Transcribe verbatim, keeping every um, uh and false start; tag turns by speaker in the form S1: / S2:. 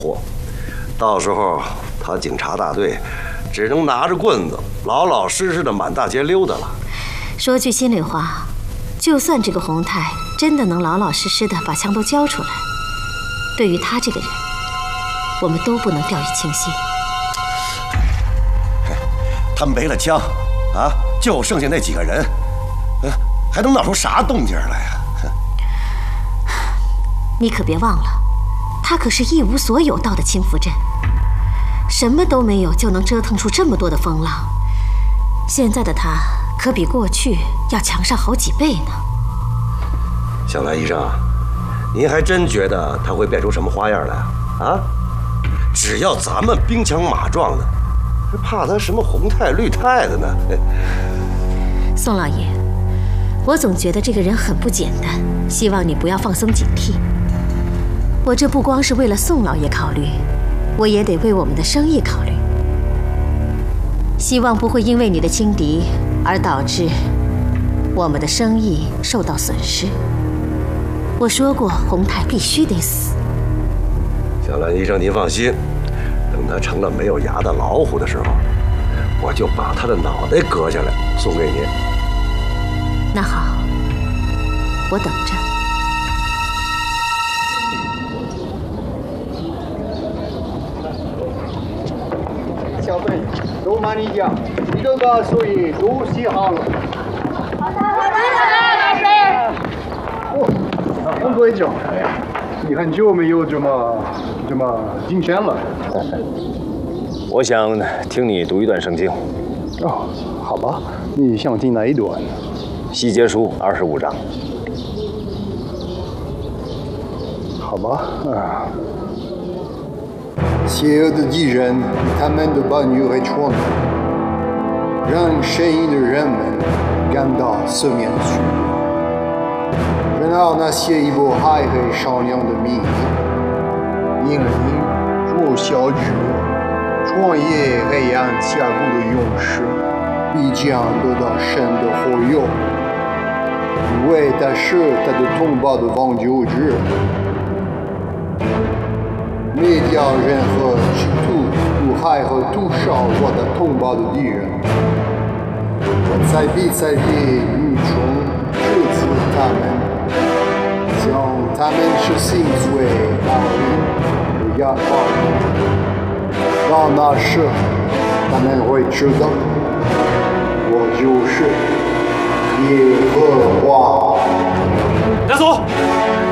S1: 货，到时候他警察大队只能拿着棍子，老老实实的满大街溜达了。
S2: 说句心里话，就算这个洪泰真的能老老实实的把枪都交出来，对于他这个人，我们都不能掉以轻心。
S1: 他没了枪，啊，就剩下那几个人，嗯，还能闹出啥动静来呀？
S2: 你可别忘了，他可是一无所有到的青福镇，什么都没有就能折腾出这么多的风浪。现在的他可比过去要强上好几倍呢。
S1: 小兰医生，您还真觉得他会变出什么花样来啊？只要咱们兵强马壮的，还怕他什么红泰绿泰的呢？
S2: 宋老爷，我总觉得这个人很不简单，希望你不要放松警惕。我这不光是为了宋老爷考虑，我也得为我们的生意考虑。希望不会因为你的轻敌而导致我们的生意受到损失。我说过，洪泰必须得死。
S1: 小兰医生，您放心，等他成了没有牙的老虎的时候，我就把他的脑袋割下来送给您。
S2: 那好，我等着。
S3: 小队都慢一点，一个个所以都洗好了。好的，好的，老师。哦，很规整。你很久没有这么这么精神了。
S4: 我想听你读一段圣经。
S3: 哦，好吧，你想听哪一段？
S4: 西结书二十五章。
S3: 好吧，啊。邪恶的敌人，他们的把女儿闯，让善意的人们感到四面楚歌。然后那些一波海黑商量的民营，引领弱小之创业黑暗峡谷的勇士，必将得到神的护佑，因为他是他的同胞的挽救者。灭掉任何企图毒害和屠杀我的同胞的敌人，我在比赛里愚蠢制止他们，将他们是心碎暴力的压迫。到那时，他们会知道，我就是耶和华。
S4: 站住！